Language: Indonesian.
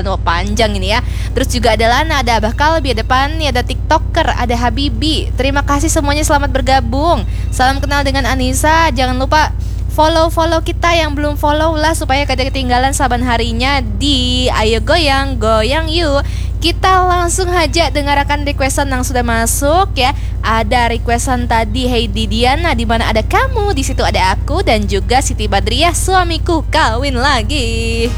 Wah, panjang ini ya. Terus juga ada Lana, ada Abah Kalbi, ada Pani, ada TikToker, ada Habibi. Terima kasih semuanya, selamat bergabung. Salam kenal dengan Anissa. Jangan lupa follow kita yang belum follow lah, supaya kada ketinggalan saban harinya di Ayo Goyang Goyang Yuk. Kita langsung aja dengarkan requestan yang sudah masuk ya. Ada requestan tadi Heidi Diana, di mana ada kamu, di situ ada aku dan juga Siti Badriah, suamiku kawin lagi.